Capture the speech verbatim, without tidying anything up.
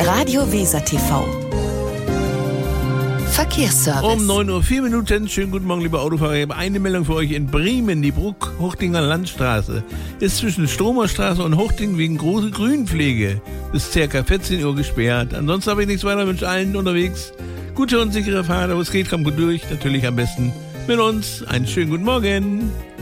Radio Weser T V. Verkehrsservice. Um neun Uhr vier Minuten. Schönen guten Morgen, liebe Autofahrer. Ich habe eine Meldung für euch. In Bremen, die Bruck-Hochtinger Landstraße, ist zwischen Stromerstraße und Hochting wegen große Grünpflege bis ca. vierzehn Uhr gesperrt. Ansonsten habe ich nichts weiter. Wünsche allen unterwegs gute und sichere Fahrt. Wo es geht, kommt gut durch. Natürlich am besten mit uns. Einen schönen guten Morgen.